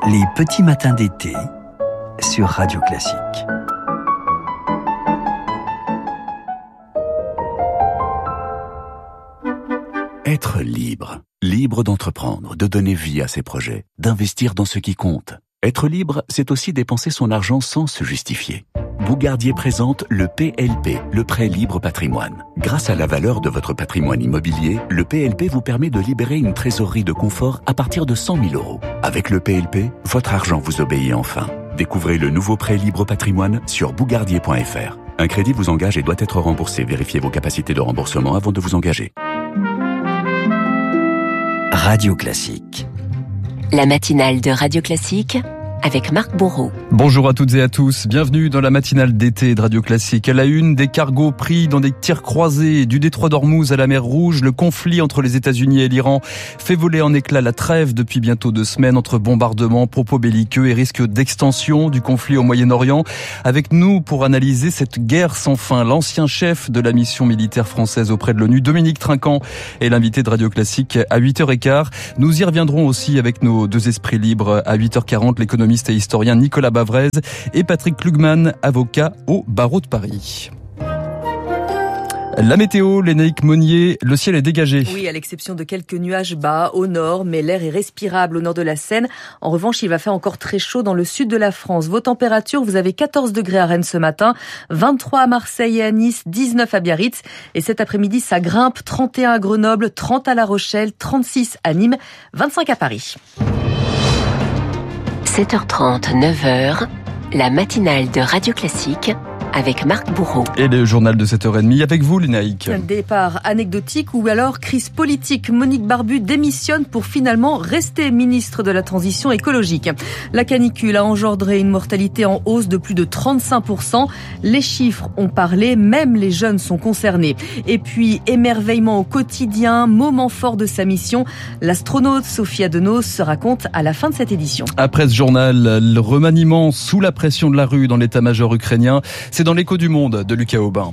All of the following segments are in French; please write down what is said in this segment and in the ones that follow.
Les petits matins d'été sur Radio Classique. Être libre. Libre d'entreprendre, de donner vie à ses projets, d'investir dans ce qui compte. Être libre, c'est aussi dépenser son argent sans se justifier. Bougardier présente le PLP, le prêt libre patrimoine. Grâce à la valeur de votre patrimoine immobilier, le PLP vous permet de libérer une trésorerie de confort à partir de 100 000 €. Avec le PLP, votre argent vous obéit enfin. Découvrez le nouveau prêt libre patrimoine sur bougardier.fr. Un crédit vous engage et doit être remboursé. Vérifiez vos capacités de remboursement avant de vous engager. Radio Classique. La matinale de Radio Classique avec Marc Bourreau. Bonjour à toutes et à tous, bienvenue dans la matinale d'été de Radio Classique. À la une, des cargos pris dans des tirs croisés du détroit d'Ormuz à la mer Rouge. Le conflit entre les États-Unis et l'Iran fait voler en éclats la trêve depuis bientôt 2 semaines entre bombardements, propos belliqueux et risque d'extension du conflit au Moyen-Orient. Avec nous pour analyser cette guerre sans fin, l'ancien chef de la mission militaire française auprès de l'ONU, Dominique Trinquant, est l'invité de Radio Classique à 8h15. Nous y reviendrons aussi avec nos deux esprits libres à 8h40, l'économiste et historien Nicolas Bavrez et Patrick Klugman, avocat au barreau de Paris. La météo, Lénaïque Monnier, le ciel est dégagé. Oui, à l'exception de quelques nuages bas au nord, mais l'air est respirable au nord de la Seine. En revanche, il va faire encore très chaud dans le sud de la France. Vos températures, vous avez 14 degrés à Rennes ce matin, 23 à Marseille et à Nice, 19 à Biarritz. Et cet après-midi, ça grimpe, 31 à Grenoble, 30 à La Rochelle, 36 à Nîmes, 25 à Paris. 7h30, 9h, la matinale de Radio Classique avec Marc Bourreau. Et le journal de 7h30 avec vous, Lénaïque. Un départ anecdotique ou alors crise politique. Monique Barbu démissionne pour finalement rester ministre de la Transition écologique. La canicule a engendré une mortalité en hausse de plus de 35%. Les chiffres ont parlé, même les jeunes sont concernés. Et puis, émerveillement au quotidien, moment fort de sa mission. L'astronaute Sophie Adenos se raconte à la fin de cette édition. Après ce journal, le remaniement sous la pression de la rue dans l'état-major ukrainien, c'est dans l'écho du monde de Lucas Aubin.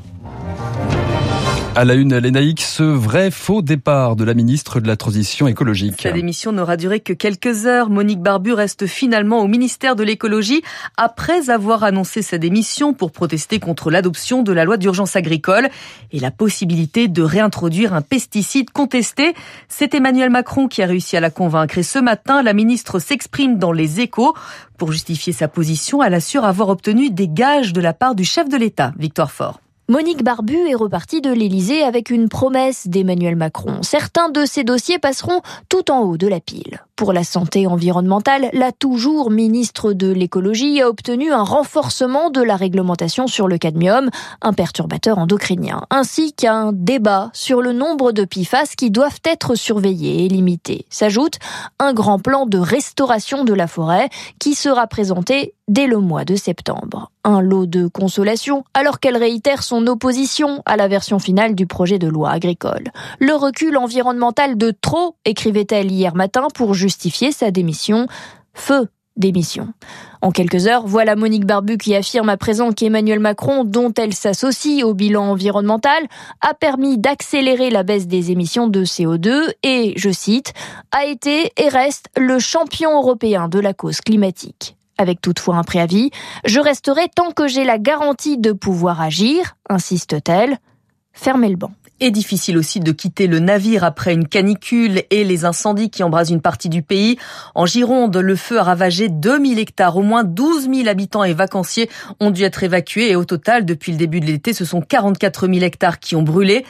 À la une, Lénaïque, ce vrai faux départ de la ministre de la Transition écologique. Sa démission n'aura duré que quelques heures. Monique Barbu reste finalement au ministère de l'écologie après avoir annoncé sa démission pour protester contre l'adoption de la loi d'urgence agricole et la possibilité de réintroduire un pesticide contesté. C'est Emmanuel Macron qui a réussi à la convaincre. Et ce matin, la ministre s'exprime dans Les Échos. Pour justifier sa position, elle assure avoir obtenu des gages de la part du chef de l'État, Victoire Fort. Monique Barbu est repartie de l'Élysée avec une promesse d'Emmanuel Macron. Certains de ces dossiers passeront tout en haut de la pile. Pour la santé environnementale, la toujours ministre de l'écologie a obtenu un renforcement de la réglementation sur le cadmium, un perturbateur endocrinien, ainsi qu'un débat sur le nombre de PFAS qui doivent être surveillés et limités. S'ajoute un grand plan de restauration de la forêt qui sera présenté dès le mois de septembre. Un lot de consolation alors qu'elle réitère son opposition à la version finale du projet de loi agricole. Le recul environnemental de trop, écrivait-elle hier matin pour justifier sa démission. Feu démission. En quelques heures, voilà Monique Barbu qui affirme à présent qu'Emmanuel Macron, dont elle s'associe au bilan environnemental, a permis d'accélérer la baisse des émissions de CO2 et, je cite, a été et reste le champion européen de la cause climatique. Avec toutefois un préavis, je resterai tant que j'ai la garantie de pouvoir agir, insiste-t-elle. Fermez le banc. Et difficile aussi de quitter le navire après une canicule et les incendies qui embrasent une partie du pays. En Gironde, le feu a ravagé 2000 hectares. Au moins 12 000 habitants et vacanciers ont dû être évacués. Et au total, depuis le début de l'été, ce sont 44 000 hectares qui ont brûlé.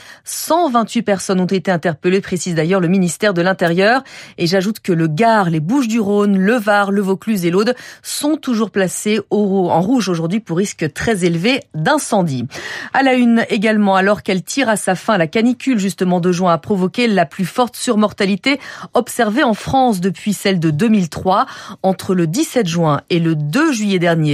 128 personnes ont été interpellées, précise d'ailleurs le ministère de l'Intérieur. Et j'ajoute que le Gard, les Bouches-du-Rhône, le Var, le Vaucluse et l'Aude sont toujours placés en rouge aujourd'hui pour risque très élevé d'incendie. À la une également, alors qu'elle tire à sa fin, la canicule justement de juin a provoqué la plus forte surmortalité observée en France depuis celle de 2003. Entre le 17 juin et le 2 juillet dernier,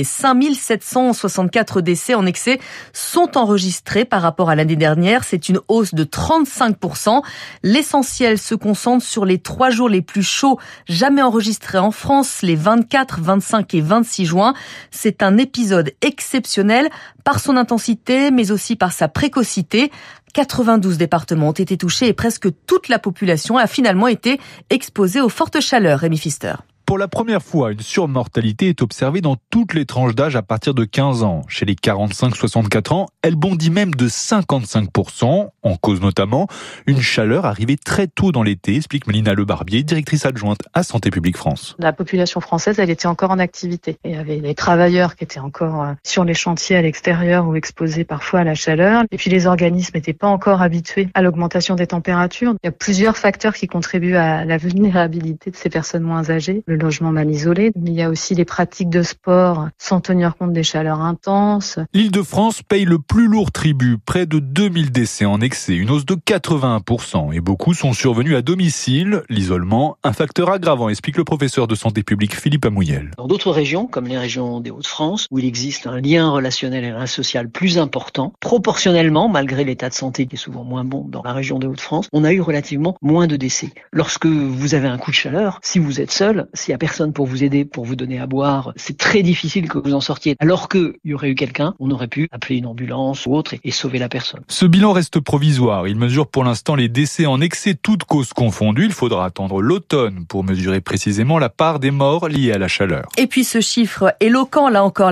5764 décès en excès sont enregistrés par rapport à l'année dernière. C'est une hausse de 35%. L'essentiel se concentre sur les 3 jours les plus chauds jamais enregistrés en France, les 24, 25 et 26 juin. C'est un épisode exceptionnel par son intensité, mais aussi par sa précocité. 92 départements ont été touchés et presque toute la population a finalement été exposée aux fortes chaleurs. Rémi Pfister. Pour la première fois, une surmortalité est observée dans toutes les tranches d'âge à partir de 15 ans. Chez les 45-64 ans, elle bondit même de 55%, en cause notamment une chaleur arrivée très tôt dans l'été, explique Mélina Lebarbier, directrice adjointe à Santé publique France. La population française, elle était encore en activité. Il y avait les travailleurs qui étaient encore sur les chantiers à l'extérieur ou exposés parfois à la chaleur. Et puis les organismes n'étaient pas encore habitués à l'augmentation des températures. Il y a plusieurs facteurs qui contribuent à la vulnérabilité de ces personnes moins âgées. Le logement mal isolé, mais il y a aussi les pratiques de sport sans tenir compte des chaleurs intenses. L'Île-de-France paye le plus lourd tribut, près de 2000 décès en excès, une hausse de 81%. Et beaucoup sont survenus à domicile. L'isolement, un facteur aggravant, explique le professeur de santé publique Philippe Amouyel. Dans d'autres régions, comme les régions des Hauts-de-France, où il existe un lien relationnel et un lien social plus important, proportionnellement, malgré l'état de santé qui est souvent moins bon dans la région des Hauts-de-France, on a eu relativement moins de décès. Lorsque vous avez un coup de chaleur, si vous êtes seul, s'il n'y a personne pour vous aider, pour vous donner à boire, c'est très difficile que vous en sortiez. Alors qu'il y aurait eu quelqu'un, on aurait pu appeler une ambulance ou autre et sauver la personne. Ce bilan reste provisoire. Il mesure pour l'instant les décès en excès, toutes causes confondues. Il faudra attendre l'automne pour mesurer précisément la part des morts liées à la chaleur. Et puis ce chiffre éloquent, là encore,